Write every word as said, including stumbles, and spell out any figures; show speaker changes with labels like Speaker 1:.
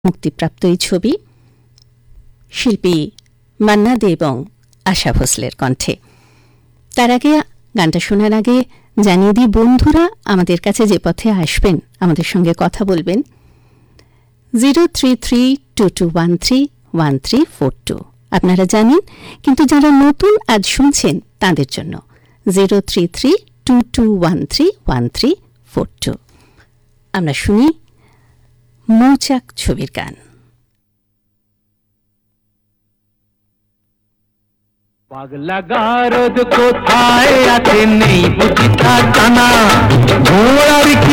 Speaker 1: মুক্তিপ্রাপ্ত এই ছবি শিল্পী মান্না দে এবং আশা ভোসলের কণ্ঠে। তার আগে গানটা শোনার আগে জানিয়ে দিই, বন্ধুরা আমাদের কাছে যে পথে আসবেন, আমাদের সঙ্গে কথা বলবেন, zero three three two two one three one three four two আপনারা জানেন, কিন্তু যারা নতুন আজ শুনছেন তাদের জন্য zero three three two two one three one three four two. আমরা শুনি মৌচাক ছবির গান।
Speaker 2: পাগলা গারদ কোথায় আছে নেই বুঝি তা জানা, ঘোড়ার